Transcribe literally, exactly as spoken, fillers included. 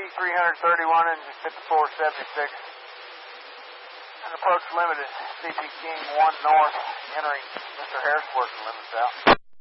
three thirty-one, engine fifty-four seventy-six. And approach limited, C P King one north, entering Mister Harrisworth limits out.